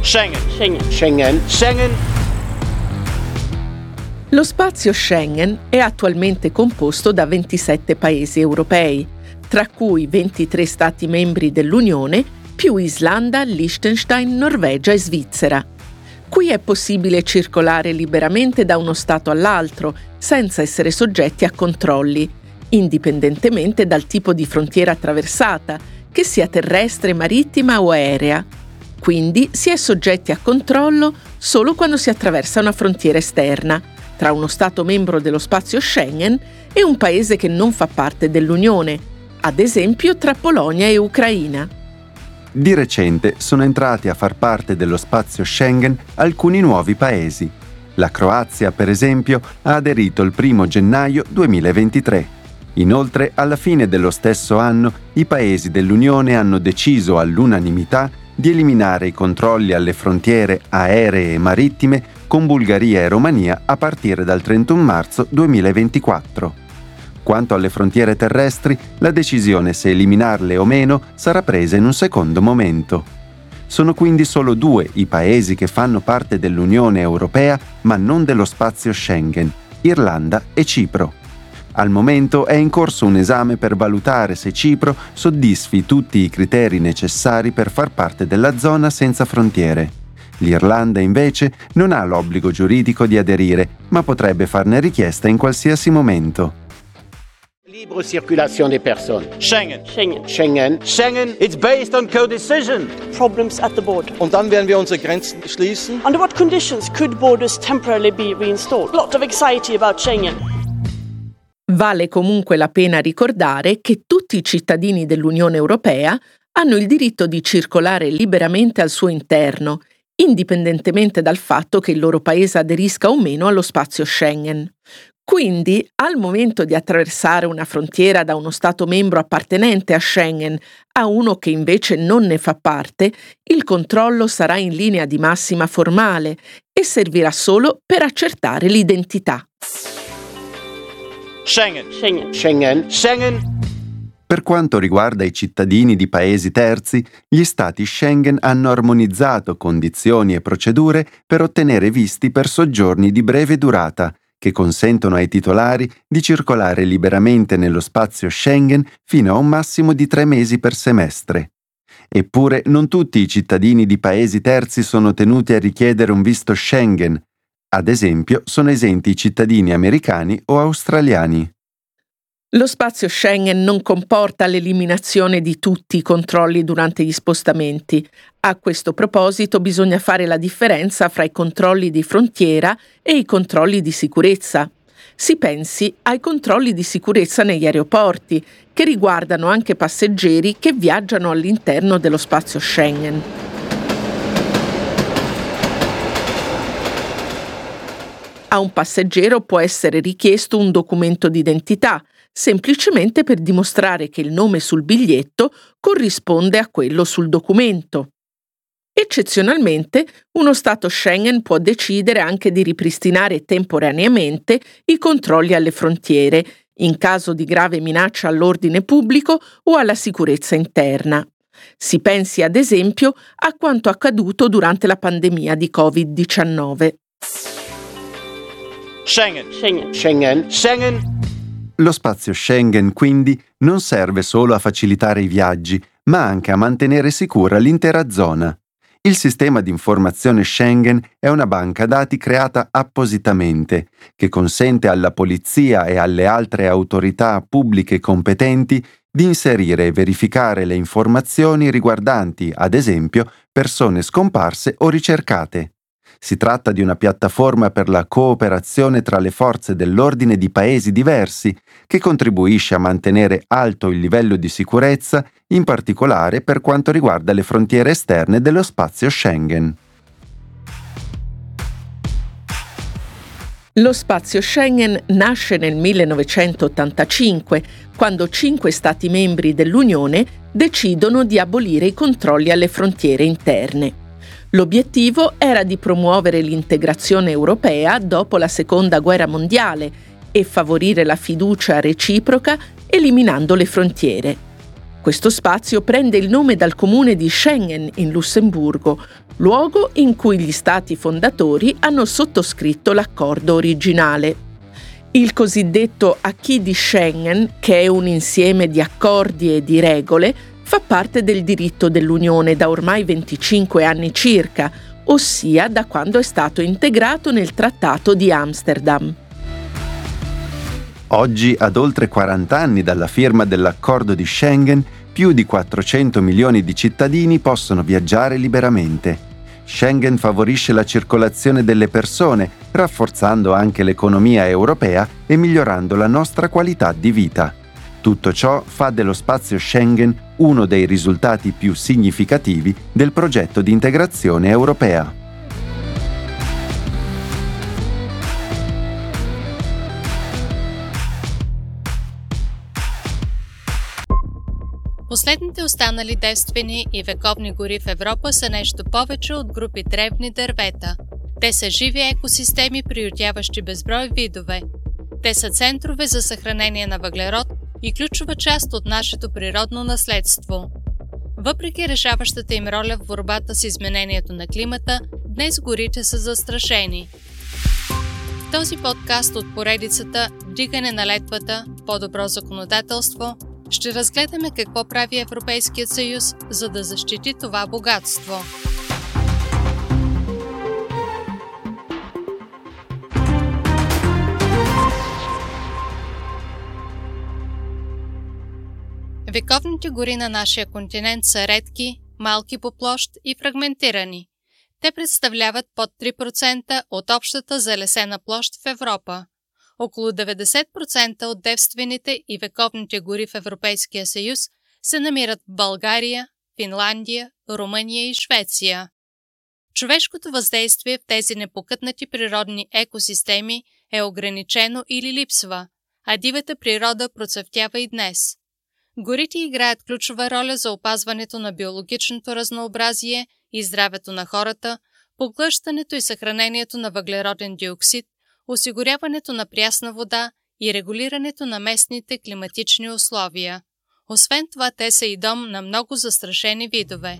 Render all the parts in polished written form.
Schengen. Lo spazio Schengen è attualmente composto da 27 paesi europei, tra cui 23 Stati membri dell'Unione, più Islanda, Liechtenstein, Norvegia e Svizzera. Qui è possibile circolare liberamente da uno Stato all'altro, senza essere soggetti a controlli, indipendentemente dal tipo di frontiera attraversata, che sia terrestre, marittima o aerea. Quindi si è soggetti a controllo solo quando si attraversa una frontiera esterna, tra uno Stato membro dello spazio Schengen e un paese che non fa parte dell'Unione, ad esempio tra Polonia e Ucraina. Di recente sono entrati a far parte dello spazio Schengen alcuni nuovi paesi. La Croazia, per esempio, ha aderito il 1 gennaio 2023. Inoltre, alla fine dello stesso anno, i paesi dell'Unione hanno deciso all'unanimità di eliminare i controlli alle frontiere aeree e marittime con Bulgaria e Romania a partire dal 31 marzo 2024. Quanto alle frontiere terrestri, la decisione se eliminarle o meno sarà presa in un secondo momento. Sono quindi solo 2 i paesi che fanno parte dell'Unione Europea ma non dello spazio Schengen, Irlanda e Cipro. Al momento è in corso un esame per valutare se Cipro soddisfi tutti i criteri necessari per far parte della zona senza frontiere. L'Irlanda invece non ha l'obbligo giuridico di aderire, ma potrebbe farne richiesta in qualsiasi momento. Libre circulation des personnes. Schengen. Schengen, it's based on co-decision. Problems at the border. Und dann werden wir unsere Grenzen schließen. Under what conditions could borders temporarily be reinstalled? A lot of anxiety about Schengen. Vale comunque la pena ricordare che tutti i cittadini dell'Unione Europea hanno il diritto di circolare liberamente al suo interno, indipendentemente dal fatto che il loro paese aderisca o meno allo spazio Schengen. Quindi, al momento di attraversare una frontiera da uno Stato membro appartenente a Schengen a uno che invece non ne fa parte, il controllo sarà in linea di massima formale e servirà solo per accertare l'identità. Schengen. Per quanto riguarda i cittadini di paesi terzi, gli Stati Schengen hanno armonizzato condizioni e procedure per ottenere visti per soggiorni di breve durata, che consentono ai titolari di circolare liberamente nello spazio Schengen fino a un massimo di 3 mesi per semestre. Eppure non tutti i cittadini di paesi terzi sono tenuti a richiedere un visto Schengen. Ad esempio, sono esenti i cittadini americani o australiani. Lo spazio Schengen non comporta l'eliminazione di tutti i controlli durante gli spostamenti. A questo proposito bisogna fare la differenza fra i controlli di frontiera e i controlli di sicurezza. Si pensi ai controlli di sicurezza negli aeroporti, che riguardano anche passeggeri che viaggiano all'interno dello spazio Schengen. A un passeggero può essere richiesto un documento d'identità, semplicemente per dimostrare che il nome sul biglietto corrisponde a quello sul documento. Eccezionalmente, uno Stato Schengen può decidere anche di ripristinare temporaneamente i controlli alle frontiere, in caso di grave minaccia all'ordine pubblico o alla sicurezza interna. Si pensi ad esempio a quanto accaduto durante la pandemia di Covid-19. Schengen. Lo spazio Schengen, quindi, non serve solo a facilitare i viaggi, ma anche a mantenere sicura l'intera zona. Il sistema di informazione Schengen è una banca dati creata appositamente, che consente alla polizia e alle altre autorità pubbliche competenti di inserire e verificare le informazioni riguardanti, ad esempio, persone scomparse o ricercate. Si tratta di una piattaforma per la cooperazione tra le forze dell'ordine di paesi diversi, che contribuisce a mantenere alto il livello di sicurezza, in particolare per quanto riguarda le frontiere esterne dello spazio Schengen. Lo spazio Schengen nasce nel 1985, quando 5 Stati membri dell'Unione decidono di abolire i controlli alle frontiere interne. L'obiettivo era di promuovere l'integrazione europea dopo la Seconda Guerra Mondiale e favorire la fiducia reciproca eliminando le frontiere. Questo spazio prende il nome dal comune di Schengen in Lussemburgo, luogo in cui gli stati fondatori hanno sottoscritto l'accordo originale. Il cosiddetto acquis di Schengen, che è un insieme di accordi e di regole, fa parte del diritto dell'Unione da ormai 25 anni circa, ossia da quando è stato integrato nel Trattato di Amsterdam. Oggi, ad oltre 40 anni dalla firma dell'accordo di Schengen, più di 400 milioni di cittadini possono viaggiare liberamente. Schengen favorisce la circolazione delle persone, rafforzando anche l'economia europea e migliorando la nostra qualità di vita. Tutto ciò fa dello spazio Schengen uno dei risultati più significativi del progetto di integrazione europea. Последните останали девствени и вековни гори в Европа са нещо повече от групи древни дървета. Те са живи екосистеми, приютяващи безброй видове. Те са центрове за съхранение на въглерод и ключова част от нашето природно наследство. Въпреки решаващата им роля в борбата с изменението на климата, днес горите са застрашени. В този подкаст от поредицата «Вдигане на летвата, по-добро законодателство» ще разгледаме какво прави Европейският съюз, за да защити това богатство. Вековните гори на нашия континент са редки, малки по площ и фрагментирани. Те представляват под 3% от общата залесена площ в Европа. Около 90% от девствените и вековните гори в Европейския съюз се намират в България, Финландия, Румъния и Швеция. Човешкото въздействие в тези непокътнати природни екосистеми е ограничено или липсва, а дивата природа процъфтява и днес. Горите играят ключова роля за опазването на биологичното разнообразие и здравето на хората, поглъщането и съхранението на въглероден диоксид, осигуряването на прясна вода и регулирането на местните климатични условия. Освен това, те са и дом на много застрашени видове.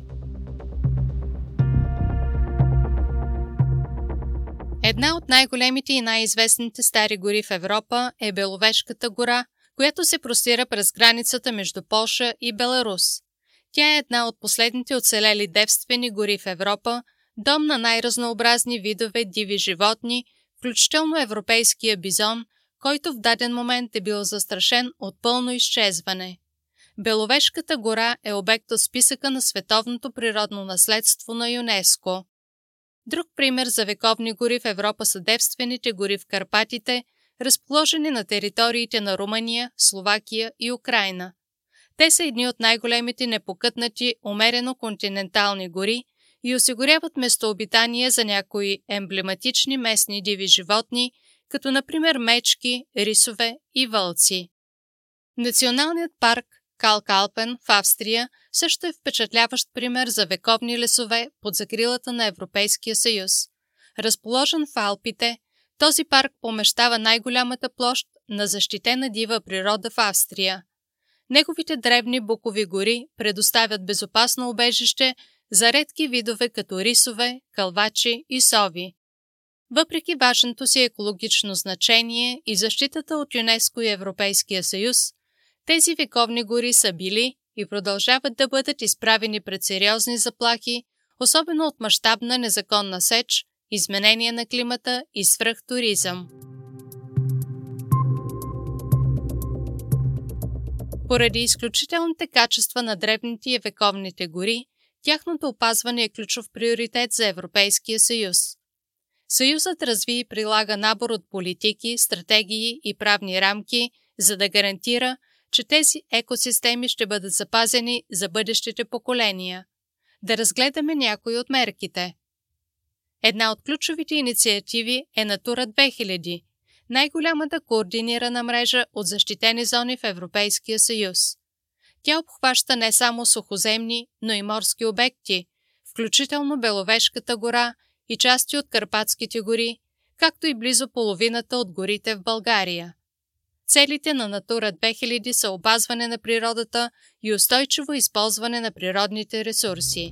Една от най-големите и най-известните стари гори в Европа е Беловежката гора, която се простира през границата между Полша и Беларус. Тя е една от последните оцелели девствени гори в Европа, дом на най-разнообразни видове диви животни, включително европейския бизон, който в даден момент е бил застрашен от пълно изчезване. Беловежката гора е обект от списъка на Световното природно наследство на ЮНЕСКО. Друг пример за вековни гори в Европа са девствените гори в Карпатите, разположени на териториите на Румъния, Словакия и Украйна. Те са едни от най-големите непокътнати, умерено континентални гори и осигуряват местообитание за някои емблематични местни диви животни, като например мечки, рисове и вълци. Националният парк Калк-Алпен в Австрия също е впечатляващ пример за вековни лесове под закрилата на Европейския съюз. Разположен в Алпите, този парк помещава най-голямата площ на защитена дива природа в Австрия. Неговите древни букови гори предоставят безопасно убежище за редки видове като рисове, кълвачи и сови. Въпреки важното си екологично значение и защитата от ЮНЕСКО и Европейския съюз, тези вековни гори са били и продължават да бъдат изправени пред сериозни заплахи, особено от мащабна незаконна сеч, изменение на климата и свръхтуризъм. Поради изключителните качества на древните и вековните гори, тяхното опазване е ключов приоритет за Европейския съюз. Съюзът разви и прилага набор от политики, стратегии и правни рамки, за да гарантира, че тези екосистеми ще бъдат запазени за бъдещите поколения. Да разгледаме някои от мерките. Една от ключовите инициативи е Натура 2000, най-голямата координирана мрежа от защитени зони в Европейския съюз. Тя обхваща не само сухоземни, но и морски обекти, включително Беловежката гора и части от Карпатските гори, както и близо половината от горите в България. Целите на Натура 2000 са опазване на природата и устойчиво използване на природните ресурси.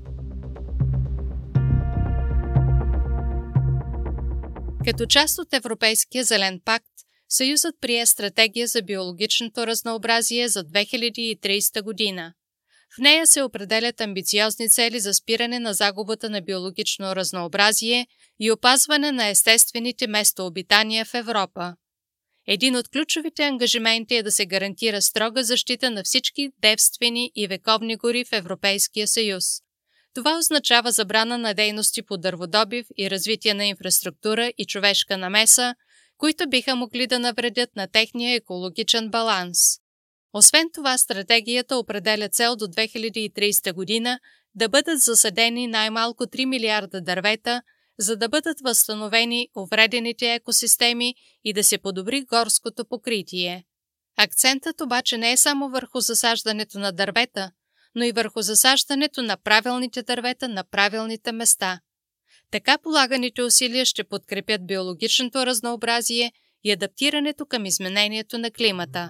Като част от Европейския зелен пакт, Съюзът прие стратегия за биологичното разнообразие за 2030 година. В нея се определят амбициозни цели за спиране на загубата на биологично разнообразие и опазване на естествените местообитания в Европа. Един от ключовите ангажименти е да се гарантира строга защита на всички девствени и вековни гори в Европейския съюз. Това означава забрана на дейности по дърводобив и развитие на инфраструктура и човешка намеса, които биха могли да навредят на техния екологичен баланс. Освен това, стратегията определя цел до 2030 година да бъдат засадени най-малко 3 милиарда дървета, за да бъдат възстановени увредените екосистеми и да се подобри горското покритие. Акцентът обаче не е само върху засаждането на дървета, но и върху засаждането на правилните дървета на правилните места. Така полаганите усилия ще подкрепят биологичното разнообразие и адаптирането към изменението на климата.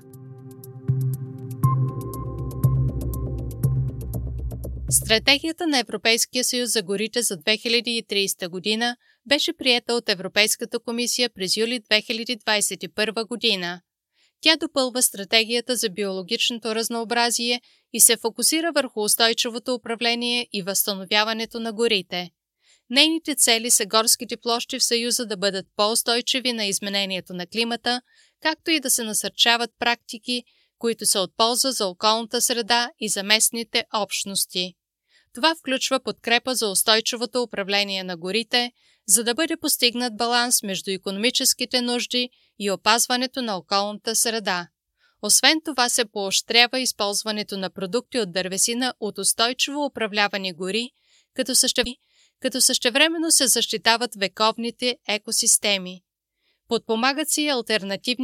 Стратегията на Европейския съюз за горите за 2030 година беше приета от Европейската комисия през юли 2021 година. Тя допълва стратегията за биологичното разнообразие и се фокусира върху устойчивото управление и възстановяването на горите. Нейните цели са горските площи в Съюза да бъдат по-устойчиви на изменението на климата, както и да се насърчават практики, които са от полза за околната среда и за местните общности. Това включва подкрепа за устойчивото управление на горите, за да бъде постигнат баланс между икономическите нужди и опазването на околната среда. Освен това се поощрява използването на продукти от дървесина от устойчиво управлявани гори, като същевременно се защитават вековните екосистеми. Подпомагат се и алтернативни